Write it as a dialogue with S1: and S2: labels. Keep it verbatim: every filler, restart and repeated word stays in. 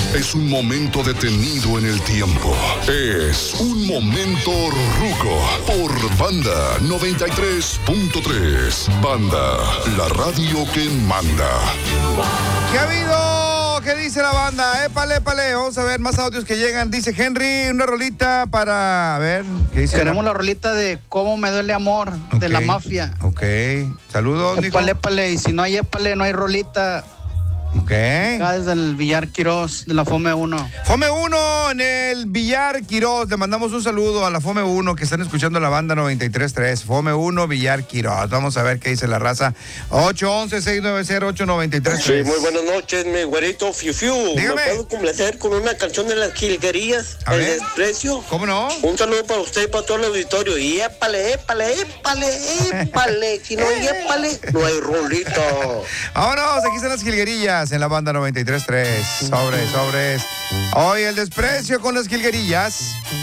S1: es un momento detenido en el tiempo. Es un momento ruco por Banda noventa y tres punto tres. Banda, la radio que manda.
S2: ¿Qué ha habido? ¿Qué dice la banda? Épale, épale. Vamos a ver más audios que llegan. Dice Henry, una rolita para... A ver, ¿qué dice?
S3: Queremos la rolita de Cómo me duele amor,
S2: okay.
S3: de La Mafia.
S2: Ok. Saludos, Nico.
S3: Épale, épale. Y si no hay épale, no hay rolita.
S2: Ok.
S3: Acá desde el Villar Quirós, de la Fome uno.
S2: Fome uno en el Villar Quirós. Le mandamos un saludo a la Fome uno que están escuchando la banda noventa y tres punto tres. Fome uno, Villar Quirós. Vamos a ver qué dice la raza. ocho once, seis nueve cero, ocho nueve tres.
S4: Sí, muy buenas noches, mi güerito Fiu Fiu.
S2: Dígame.
S4: ¿Me puedo complacer con una canción de las jilguerías?
S2: A
S4: El
S2: ver.
S4: desprecio.
S2: ¿Cómo no?
S4: Un saludo para usted y para todo el auditorio. Y épale, épale, épale, épale. Si no hay épale, no hay rolita.
S2: Vámonos, aquí están las jilguerillas en la banda noventa y tres punto tres. Sobres, sobres. Hoy el desprecio con las jilguerillas.